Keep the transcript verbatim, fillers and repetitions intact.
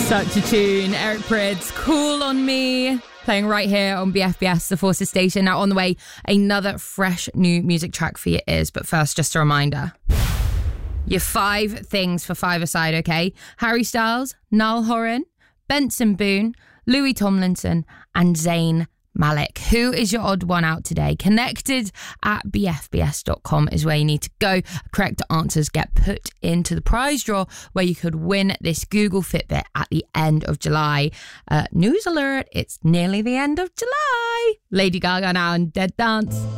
Such a tune. Eric Prydz, Cool on Me, playing right here on B F B S, the Forces station. Now on the way, another fresh new music track for your ears. But first, just a reminder. Your five things for five-a-side, okay? Harry Styles, Niall Horan, Benson Boone, Louis Tomlinson, and Zayn Malik. Who is your odd one out today? Connected at b f b s dot com is where you need to go. Correct answers get put into the prize draw where you could win this Google Fitbit at the end of July. Uh, news alert, it's nearly the end of July. Lady Gaga now and Dead Dance.